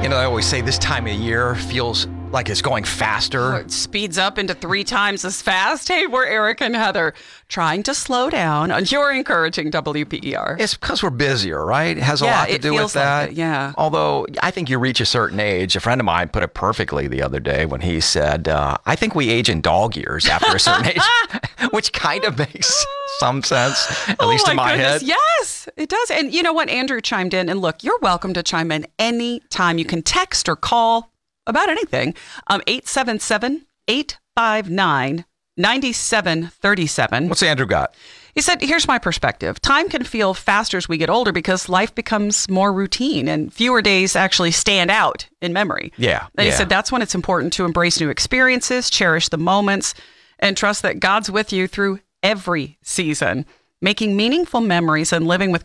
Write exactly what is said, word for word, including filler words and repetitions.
You know, I always say this time of year feels like it's going faster. It speeds up into three times as fast. Hey, we're Eric and Heather trying to slow down. And you're encouraging W P E R. It's because we're busier, right? It has a Yeah, lot to it do with feels like that. it, yeah. Although I think you reach a certain age. A friend of mine put it perfectly the other day when he said, uh, I think we age in dog years after a certain age, which kind of makes some sense, at oh least my in my goodness. head. Yes, it does. And you know what? Andrew chimed in. And look, you're welcome to chime in anytime. You can text or call about anything. Um, eight seven seven, eight five nine, nine seven three seven. What's Andrew got? He said, here's my perspective. Time can feel faster as we get older because life becomes more routine and fewer days actually stand out in memory. Yeah. And yeah. he said that's when it's important to embrace new experiences, cherish the moments, and trust that God's with you through every season. Making meaningful memories and living with